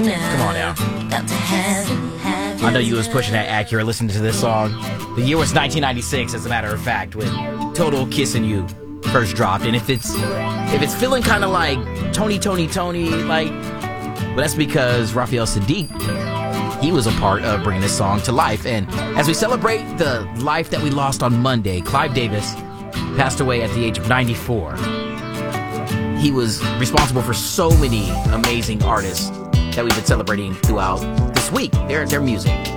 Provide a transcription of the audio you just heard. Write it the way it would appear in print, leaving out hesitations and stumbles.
Come on now. I know you was pushing that Acura listening to this song. The year was 1996, as a matter of fact, when Total Kissin' You first dropped. And if it's feeling kind of like Tony, like, well, that's because Raphael Saadiq, he was a part of bringing this song to life. And as we celebrate the life that we lost on Monday, Clive Davis passed away at the age of 94. He was responsible for so many amazing artists that we've been celebrating throughout this week, their music.